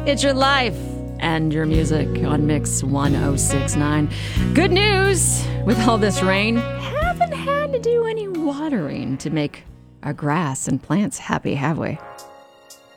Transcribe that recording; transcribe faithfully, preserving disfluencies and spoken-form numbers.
It's your life and your music on Mix one oh six point nine. Good news! With all this rain, haven't had to do any watering to make our grass and plants happy, have we?